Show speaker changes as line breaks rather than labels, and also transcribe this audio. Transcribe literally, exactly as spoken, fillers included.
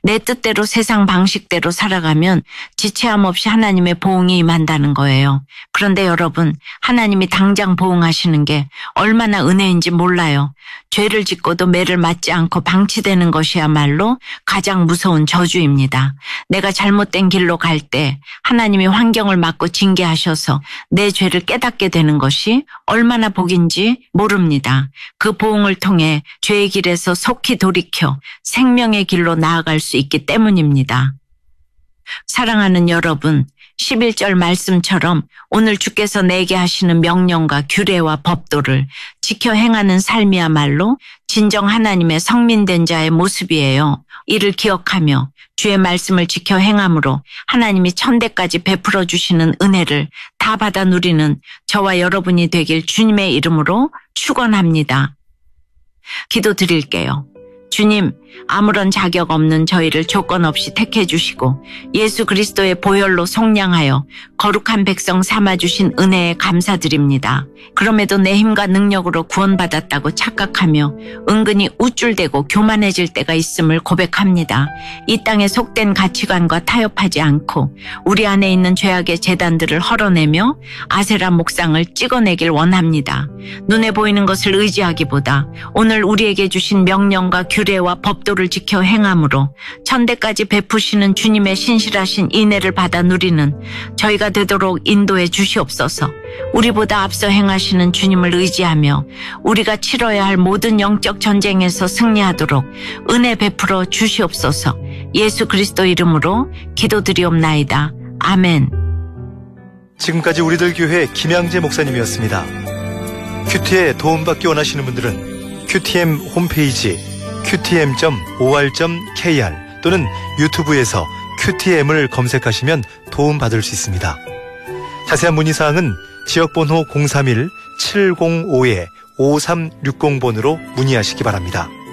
내 뜻대로 세상 방식대로 살아가면 지체함 없이 하나님의 보응이 임한다는 거예요. 그런데 여러분, 하나님이 당장 보응하시는 게 얼마나 은혜인지 몰라요. 죄를 짓고도 매를 맞지 않고 방치되는 것이야말로 가장 무서운 저주입니다. 내가 잘못된 길로 갈 때 하나님이 환경을 막고 징계하셔서 내 죄를 깨닫게 되는 것이 얼마나 복인지 모릅니다. 그 보응을 통해 죄의 길에서 속히 돌이켜 생명의 길로 나아갈 수 있기 때문입니다. 사랑하는 여러분, 십일 절 말씀처럼 오늘 주께서 내게 하시는 명령과 규례와 법도를 지켜 행하는 삶이야말로 진정 하나님의 성민된 자의 모습이에요. 이를 기억하며 주의 말씀을 지켜 행함으로 하나님이 천대까지 베풀어 주시는 은혜를 다 받아 누리는 저와 여러분이 되길 주님의 이름으로 축원합니다. 기도드릴게요. 주님, 아무런 자격 없는 저희를 조건 없이 택해 주시고 예수 그리스도의 보혈로 속량하여 거룩한 백성 삼아주신 은혜에 감사드립니다. 그럼에도 내 힘과 능력으로 구원받았다고 착각하며 은근히 우쭐대고 교만해질 때가 있음을 고백합니다. 이 땅에 속된 가치관과 타협하지 않고 우리 안에 있는 죄악의 재단들을 헐어내며 아세라 목상을 찍어내길 원합니다. 눈에 보이는 것을 의지하기보다 오늘 우리에게 주신 명령과 규례와 법도를 지켜 행함으로 천대까지 베푸시는 주님의 신실하신 인애를 받아 누리는 저희가 되도록 인도해 주시옵소서. 우리보다 앞서 행하시는 주님을 의지하며 우리가 치러야 할 모든 영적 전쟁에서 승리하도록 은혜 베풀어 주시옵소서. 예수 그리스도 이름으로 기도드리옵나이다. 아멘.
지금까지 우리들 교회 김양재 목사님이었습니다. 큐티에 도움받기 원하시는 분들은 큐티엠 홈페이지 큐티엠 닷 오알 닷 케이알 또는 유튜브에서 큐티엠을 검색하시면 도움받을 수 있습니다. 자세한 문의사항은 지역번호 공삼일 칠공오 오삼육공 번으로 문의하시기 바랍니다.